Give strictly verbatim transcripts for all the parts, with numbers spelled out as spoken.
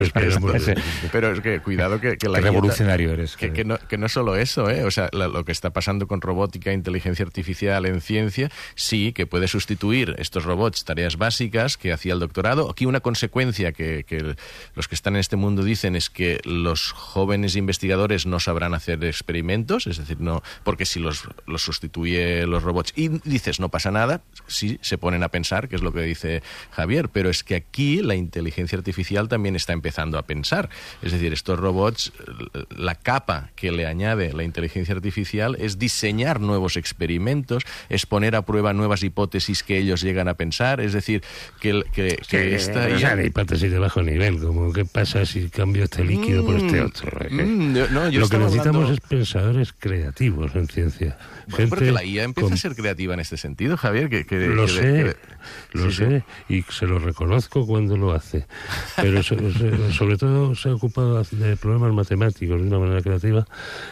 Es que Ese- ese- pero es que cuidado que, que la Qué I A revolucionario eres. Que, que, no, que no solo eso, ¿eh? O sea, la- lo que está pasando con robótica, inteligencia artificial en ciencia, sí, que puede sustituir estos robots tareas básicas que hacía el doctorado. Aquí una consecuencia que, que el- los que están en este mundo dicen es que los jóvenes investigadores no sabrán hacer experimentos, es decir, no, porque si los, los sustituye los robots y dices no pasa nada, sí se ponen a pensar, que es lo que dice Javier, pero es que aquí la inteligencia artificial también está empezando a pensar. Es decir, estos robots, la capa que le añade la inteligencia artificial es diseñar nuevos experimentos, es poner a prueba nuevas hipótesis que ellos llegan a pensar. Es decir, que, que, que Sí, esta o I A... sea, de hipótesis de bajo nivel, como qué pasa si cambio este líquido por este otro. ¿eh? Mm, yo- no, yo Lo que estaba necesitamos hablando- es pensadores creativos en ciencia. Bueno, porque Gente la I A empieza con- a ser creativa en este sentido, Javier. Que, que- Lo que- sé, que- lo sí, sé, y se lo reconozco cuando lo hace. Pero so- so- sobre todo se ha ocupado de problemas matemáticos de una manera creativa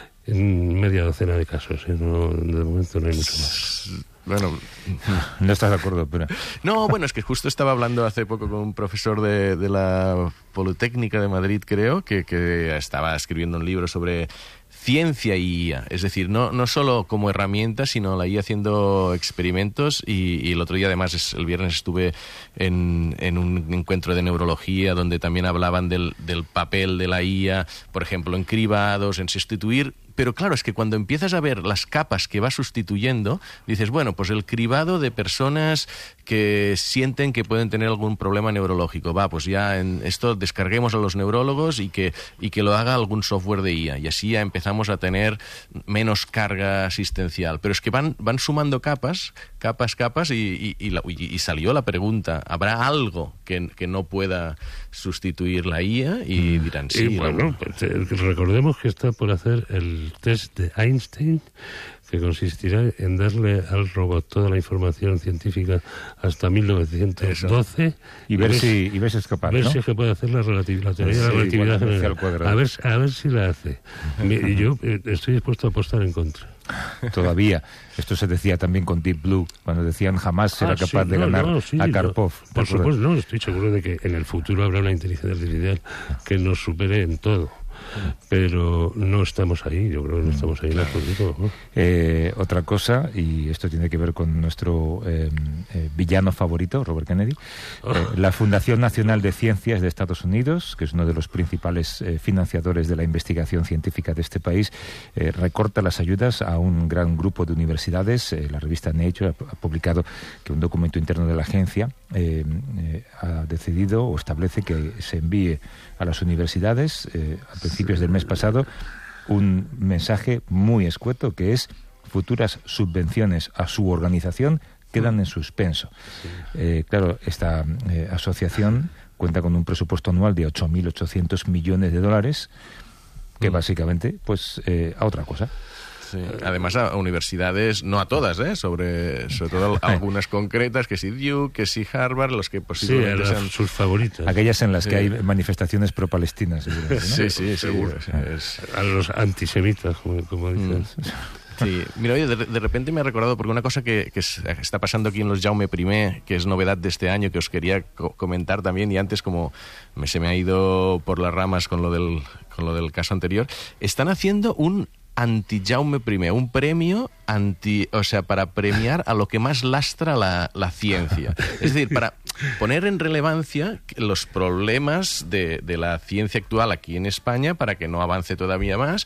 en media docena de casos. ¿eh? No, de momento no hay mucho más. Bueno, No estás de acuerdo, pero... no, bueno, es que justo estaba hablando hace poco con un profesor de, de la Politécnica de Madrid, creo, que, que estaba escribiendo un libro sobre ciencia y I A. Es decir, no, no solo como herramienta, sino la I A haciendo experimentos. Y, y el otro día, además, es, el viernes estuve en, en un encuentro de neurología donde también hablaban del, del papel de la I A, por ejemplo, en cribados, en sustituir. Pero claro, es que cuando empiezas a ver las capas que va sustituyendo, dices, bueno, pues el cribado de personas que sienten que pueden tener algún problema neurológico. Va, pues ya en esto descarguemos a los neurólogos y que, y que lo haga algún software de I A. Y así ya empezamos a tener menos carga asistencial. Pero es que van, van sumando capas, capas, capas, y, y, y, la- y- y salió la pregunta, ¿habrá algo que, que no pueda sustituir la I A? Y dirán, sí. y bueno, pues, eh, recordemos que está por hacer el test de Einstein, que consistirá en darle al robot toda la información científica hasta mil novecientos doce Y ver si, y ver si es capaz, ver ¿no? si es que puede hacer la, relativi- la teoría de la Sí, relatividad igual que general. al cuadrado. A ver, a ver si la hace. Y yo eh, estoy dispuesto a apostar en contra. Todavía. Esto se decía también con Deep Blue, cuando decían jamás será Ah, sí, capaz de no, ganar no, sí, a no. Karpov. Por supuesto, no, estoy seguro de que en el futuro habrá una inteligencia artificial que nos supere en todo. Pero no estamos ahí, yo creo que no estamos ahí en absoluto, ¿no? Eh, otra cosa, y esto tiene que ver con nuestro eh, eh, villano favorito, Robert Kennedy, eh, la Fundación Nacional de Ciencias de Estados Unidos, que es uno de los principales eh, financiadores de la investigación científica de este país, eh, recorta las ayudas a un gran grupo de universidades. Eh, la revista Nature ha, ha publicado que un documento interno de la agencia eh, eh, ha decidido o establece que se envíe a las universidades eh, a principios del mes pasado un mensaje muy escueto, que es: futuras subvenciones a su organización quedan en suspenso. Eh, claro, esta eh, asociación cuenta con un presupuesto anual de ocho mil ochocientos millones de dólares, que básicamente, pues, eh, a otra cosa. Sí. Además a universidades, no a todas, ¿eh? sobre, sobre todo algunas concretas, que si Duke, que si Harvard, los que Sí, posiblemente eran sean... sus favoritas. Aquellas en las Sí. que hay manifestaciones pro-palestinas, seguramente, ¿no? Sí, sí, seguro. Seguro. Es... A los antisemitas, como, como dicen. Sí, mira, oye, de, de repente me ha recordado, porque una cosa que, que es- está pasando aquí en los Jaume I, que es novedad de este año, que os quería co- comentar también, y antes como me, se me ha ido por las ramas con lo del, con lo del caso anterior, están haciendo un anti-Jaume I, un premio anti, o sea, para premiar a lo que más lastra la, la ciencia. Es decir, para poner en relevancia los problemas de, de la ciencia actual aquí en España para que no avance todavía más,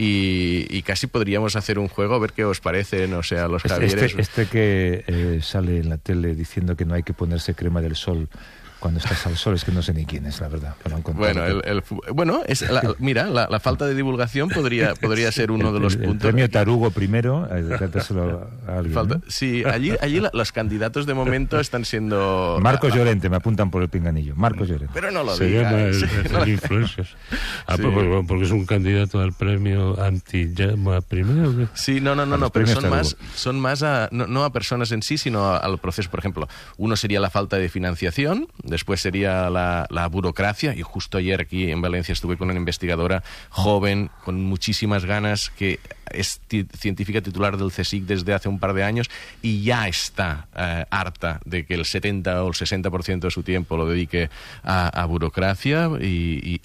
y, y casi podríamos hacer un juego, a ver qué os parece, no sé, a los Este, Javieres. este, este que eh, sale en la tele diciendo que no hay que ponerse crema del sol cuando estás al sol, es que no sé ni quién es, la verdad. Pero han contado Bueno, que- el, el fu- bueno es la- mira, la, la falta de divulgación podría, podría ser uno de los el, el puntos. premio Tarugo primero, eh, dárselo a alguien, Falta- ¿no? sí, allí, allí la- los candidatos de momento están siendo... Marcos la- la- Llorente, me apuntan por el pinganillo. Marcos Llorente. Pero no lo Se digas. llama el, el, el influencers. Ah, Sí. pues, pues, porque es un candidato al premio anti-llama primero. ¿o qué? Sí, no, no, A no, los no, pero premios son Tarugo. más, son más a, no, no a personas en sí, sino a- al proceso. Por ejemplo, uno sería la falta de financiación, de después sería la, la burocracia, y justo ayer aquí en Valencia estuve con una investigadora joven, con muchísimas ganas, que es ti- científica titular del CSIC desde hace un par de años y ya está eh, harta de que el setenta o el sesenta por ciento de su tiempo lo dedique a, a burocracia y, y,